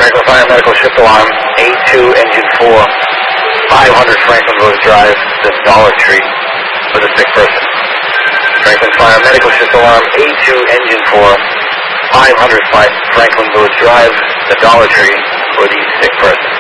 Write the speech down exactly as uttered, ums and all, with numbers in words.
Franklin Fire Medical Shift Alarm, A two Engine four, five hundred Franklin Village Drive, the Dollar Tree, for the sick person. Franklin Fire Medical Shift Alarm, A two Engine four, five hundred Franklin Village Drive, the Dollar Tree, for the sick person.